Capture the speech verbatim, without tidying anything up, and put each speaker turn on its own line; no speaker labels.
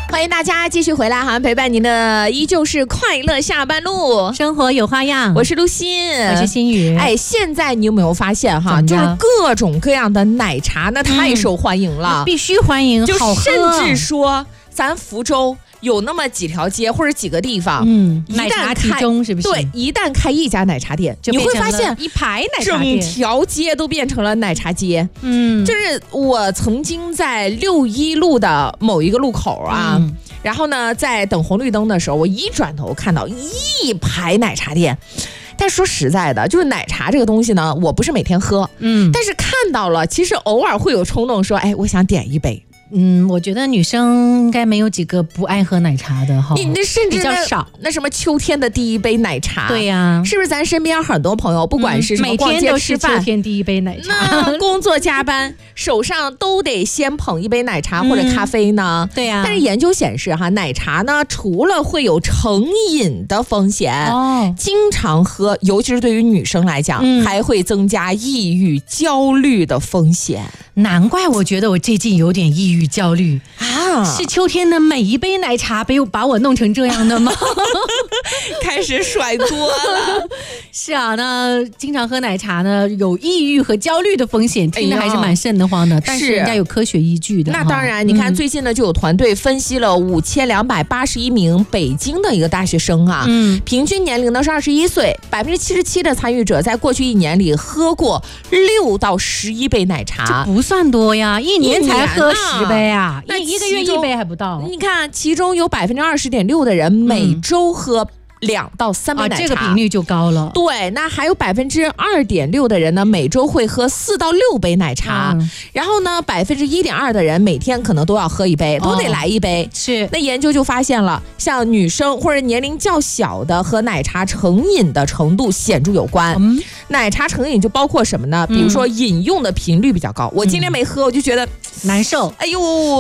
欢迎大家继续回来哈，陪伴您的依旧是快乐下班路，
生活有花样。
我是陆欣，
我是心雨。
哎，现在你有没有发现哈，就是各种各样的奶茶那太受欢迎了，
嗯、必须欢迎，
就
好喝。
甚至说咱福州有那么几条街或者几个地方，
嗯，奶茶集中是不是？
对，一旦开一家奶茶店，你会发现
一排奶茶店，
整条街都变成了奶茶街。
嗯，
就是我曾经在六一路的某一个路口啊。嗯，然后呢，在等红绿灯的时候，我一转头看到一排奶茶店。但说实在的，就是奶茶这个东西呢，我不是每天喝，嗯，但是看到了，其实偶尔会有冲动说，哎，我想点一杯。
嗯，我觉得女生应该没有几个不爱喝奶茶的哈，
你那甚至
比较少。
那什么秋天的第一杯奶茶，
对呀、啊，
是不是咱身边很多朋友，不管是什么逛街吃饭，
每天都是秋天第一杯奶茶，
那工作加班手上都得先捧一杯奶茶或者咖啡呢？
嗯、对呀、啊。
但是研究显示哈，奶茶呢除了会有成瘾的风险，哦，经常喝，尤其是对于女生来讲，嗯、还会增加抑郁、焦虑的风险。
难怪我觉得我最近有点抑郁、焦虑啊！是秋天的每一杯奶茶被把我弄成这样的吗？
开始甩多了。
是啊，那经常喝奶茶呢，有抑郁和焦虑的风险，听着还是蛮瘆得慌的。哎、但是人家有科学依据的。
那当然，你看最近呢，就有团队分析了五千两百八十一名北京的一个大学生啊，嗯，平均年龄呢是二十一岁，百分之七十七的参与者在过去一年里喝过六到十一杯奶茶，
这不算多呀，一年才喝十杯啊，
那
一个月一杯还不到。
你看，其中有百分之二十点六的人每周喝两到三杯奶茶、
啊，这个频率就高了。
对，那还有百分之二点六的人呢，每周会喝四到六杯奶茶。嗯、然后呢，百分之一点二的人每天可能都要喝一杯，都得来一杯。
哦、是。
那研究就发现了，像女生或者年龄较小的和奶茶成瘾的程度显著有关。嗯、奶茶成瘾就包括什么呢？比如说饮用的频率比较高。嗯、我今天没喝，我就觉得
难受。
哎呦。